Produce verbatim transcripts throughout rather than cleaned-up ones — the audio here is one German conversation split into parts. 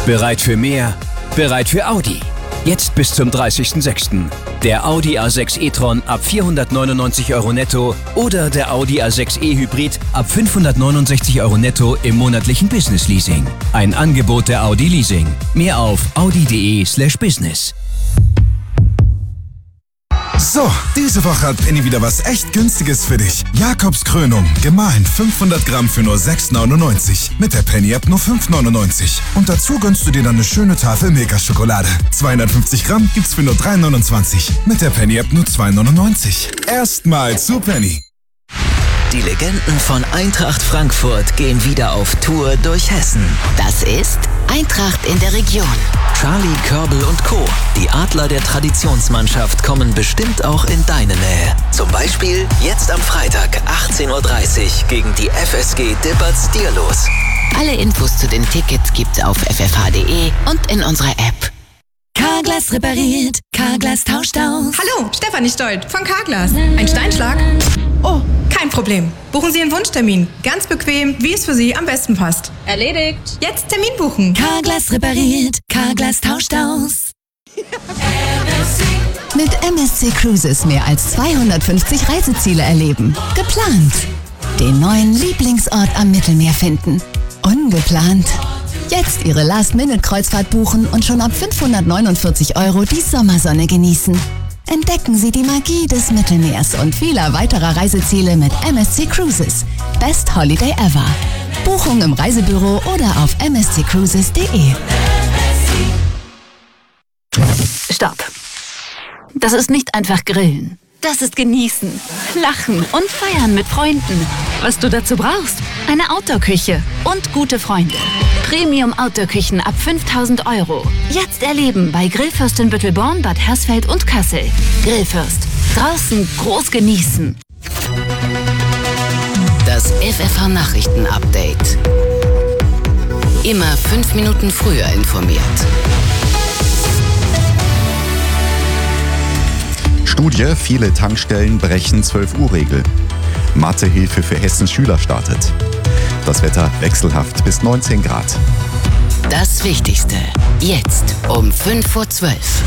Bereit für mehr? Bereit für Audi. Jetzt bis zum dreißigsten sechsten Der Audi A sechs e-tron ab vierhundertneunundneunzig Euro netto oder der Audi A sechs e-Hybrid ab fünfhundertneunundsechzig Euro netto im monatlichen Business Leasing. Ein Angebot der Audi Leasing. Mehr auf audi.de slash business. So, diese Woche hat Penny wieder was echt Günstiges für dich. Jakobs Krönung, gemahlen fünfhundert Gramm für nur sechs neunundneunzig. Mit der Penny-App nur fünf neunundneunzig. Und dazu gönnst du dir dann eine schöne Tafel Milka-Schokolade. zweihundertfünfzig Gramm gibt's für nur drei neunundzwanzig. Mit der Penny-App nur zwei neunundneunzig. Erstmal zu Penny. Die Legenden von Eintracht Frankfurt gehen wieder auf Tour durch Hessen. Das ist Eintracht in der Region. Charlie, Körbel und Co. Die Adler der Traditionsmannschaft kommen bestimmt auch in deine Nähe. Zum Beispiel jetzt am Freitag achtzehn Uhr dreißig gegen die F S G Dippertz-Dierlos. Alle Infos zu den Tickets gibt's auf f f h punkt d e und in unserer App. Carglass repariert, Carglass tauscht aus. Hallo, Stefanie Stolt von Carglass. Ein Steinschlag? Oh, kein Problem. Buchen Sie Ihren Wunschtermin. Ganz bequem, wie es für Sie am besten passt. Erledigt. Jetzt Termin buchen. Carglass repariert, Carglass tauscht aus. Mit M S C Cruises mehr als zweihundertfünfzig Reiseziele erleben. Geplant. Den neuen Lieblingsort am Mittelmeer finden. Ungeplant. Jetzt Ihre Last-Minute-Kreuzfahrt buchen und schon ab fünfhundertneunundvierzig Euro die Sommersonne genießen. Entdecken Sie die Magie des Mittelmeers und vieler weiterer Reiseziele mit M S C Cruises. Best Holiday ever. Buchung im Reisebüro oder auf m s c cruises punkt d e. Stopp. Das ist nicht einfach Grillen. Das ist Genießen, Lachen und Feiern mit Freunden. Was du dazu brauchst? Eine Outdoor-Küche und gute Freunde. Premium-Outdoor-Küchen ab fünftausend Euro. Jetzt erleben bei Grillfürst in Büttelborn, Bad Hersfeld und Kassel. Grillfürst. Draußen groß genießen. Das F F H-Nachrichten-Update. Immer fünf Minuten früher informiert. Studie, viele Tankstellen brechen zwölf Uhr Regel. Mathehilfe für Hessens Schüler startet. Das Wetter wechselhaft bis neunzehn Grad. Das Wichtigste. Jetzt um fünf Uhr zwölf.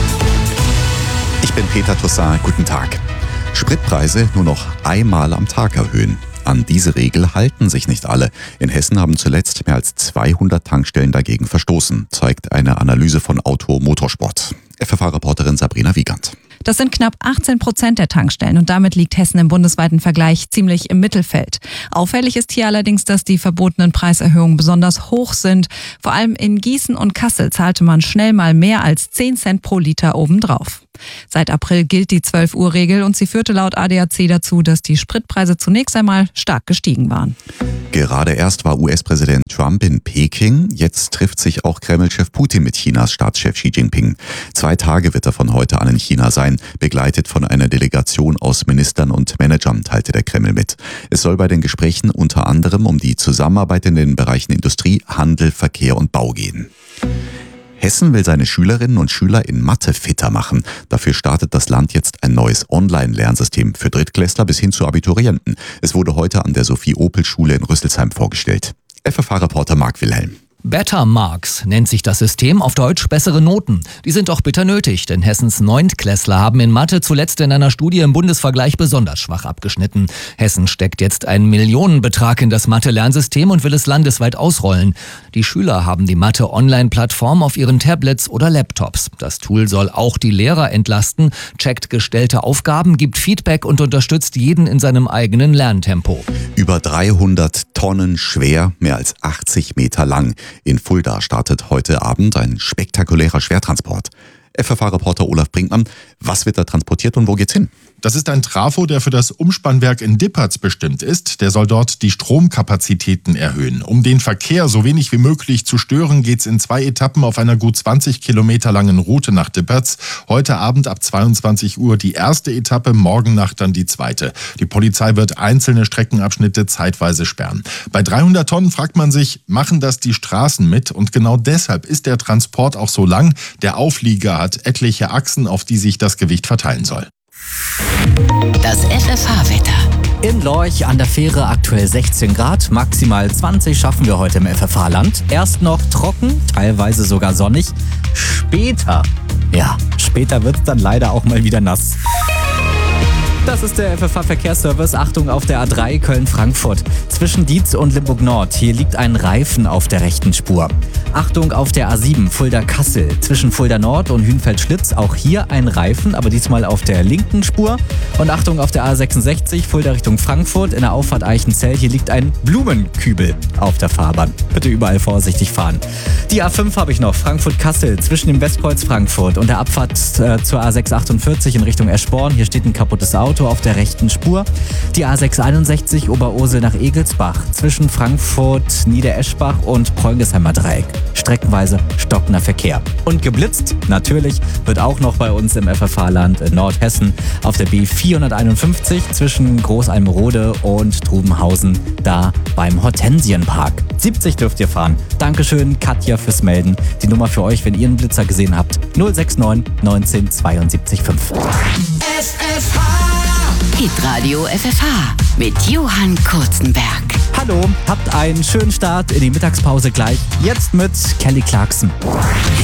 Ich bin Peter Toussaint. Guten Tag. Spritpreise nur noch einmal am Tag erhöhen. An diese Regel halten sich nicht alle. In Hessen haben zuletzt mehr als zweihundert Tankstellen dagegen verstoßen, zeigt eine Analyse von Auto Motorsport. F F H-Reporterin Sabrina Wiegand. Das sind knapp achtzehn Prozent der Tankstellen und damit liegt Hessen im bundesweiten Vergleich ziemlich im Mittelfeld. Auffällig ist hier allerdings, dass die verbotenen Preiserhöhungen besonders hoch sind. Vor allem in Gießen und Kassel zahlte man schnell mal mehr als zehn Cent pro Liter obendrauf. Seit April gilt die zwölf Uhr Regel und sie führte laut A D A C dazu, dass die Spritpreise zunächst einmal stark gestiegen waren. Gerade erst war U S-Präsident Trump in Peking, jetzt trifft sich auch Kreml-Chef Putin mit Chinas Staatschef Xi Jinping. Zwei Tage wird er von heute an in China sein, begleitet von einer Delegation aus Ministern und Managern, teilte der Kreml mit. Es soll bei den Gesprächen unter anderem um die Zusammenarbeit in den Bereichen Industrie, Handel, Verkehr und Bau gehen. Hessen will seine Schülerinnen und Schüler in Mathe fitter machen. Dafür startet das Land jetzt ein neues Online-Lernsystem für Drittklässler bis hin zu Abiturienten. Es wurde heute an der Sophie-Opel-Schule in Rüsselsheim vorgestellt. F F H-Reporter Marc Wilhelm. Better Marks nennt sich das System, auf Deutsch bessere Noten. Die sind auch bitter nötig, denn Hessens Neuntklässler haben in Mathe zuletzt in einer Studie im Bundesvergleich besonders schwach abgeschnitten. Hessen steckt jetzt einen Millionenbetrag in das Mathe-Lernsystem und will es landesweit ausrollen. Die Schüler haben die Mathe-Online-Plattform auf ihren Tablets oder Laptops. Das Tool soll auch die Lehrer entlasten, checkt gestellte Aufgaben, gibt Feedback und unterstützt jeden in seinem eigenen Lerntempo. Über dreihundert Tonnen schwer, mehr als achtzig Meter lang. In Fulda startet heute Abend ein spektakulärer Schwertransport. F F H-Reporter Olaf Brinkmann, was wird da transportiert und wo geht's hin? Das ist ein Trafo, der für das Umspannwerk in Dippertz bestimmt ist. Der soll dort die Stromkapazitäten erhöhen. Um den Verkehr so wenig wie möglich zu stören, geht's in zwei Etappen auf einer gut zwanzig Kilometer langen Route nach Dippertz. Heute Abend ab zweiundzwanzig Uhr die erste Etappe, morgen Nacht dann die zweite. Die Polizei wird einzelne Streckenabschnitte zeitweise sperren. Bei dreihundert Tonnen fragt man sich, machen das die Straßen mit? Und genau deshalb ist der Transport auch so lang. Der Auflieger hat etliche Achsen, auf die sich das Gewicht verteilen soll. Das F F H-Wetter. In Lorch an der Fähre aktuell sechzehn Grad, maximal zwanzig schaffen wir heute im F F H-Land. Erst noch trocken, teilweise sogar sonnig. Später, ja, später wird's dann leider auch mal wieder nass. Das ist der F F H-Verkehrsservice. Achtung auf der A drei Köln-Frankfurt. Zwischen Dietz und Limburg-Nord. Hier liegt ein Reifen auf der rechten Spur. Achtung auf der A sieben Fulda-Kassel. Zwischen Fulda-Nord und Hünfeld-Schlitz. Auch hier ein Reifen, aber diesmal auf der linken Spur. Und Achtung auf der A sechsundsechzig Fulda Richtung Frankfurt. In der Auffahrt Eichenzell. Hier liegt ein Blumenkübel auf der Fahrbahn. Bitte überall vorsichtig fahren. Die A fünf habe ich noch. Frankfurt-Kassel. Zwischen dem Westkreuz Frankfurt und der Abfahrt äh, zur A sechs achtundvierzig in Richtung Eschborn. Hier steht ein kaputtes Auto auf der rechten Spur. Die A sechs einundsechzig Oberursel nach Egelsbach zwischen Frankfurt, Niedereschbach und Preungesheimer Dreieck. Streckenweise stockender Verkehr. Und geblitzt, natürlich, wird auch noch bei uns im F F H-Land in Nordhessen auf der B vierhunderteinundfünfzig zwischen Großalmerode und Trubenhausen, da beim Hortensienpark. siebzig dürft ihr fahren. Dankeschön, Katja, fürs Melden. Die Nummer für euch, wenn ihr einen Blitzer gesehen habt, null sechs neun neunzehn zweiundsiebzig fünf. F F H Hitradio F F H mit Johann Kurzenberg. Hallo, habt einen schönen Start in die Mittagspause gleich. Jetzt mit Kelly Clarkson.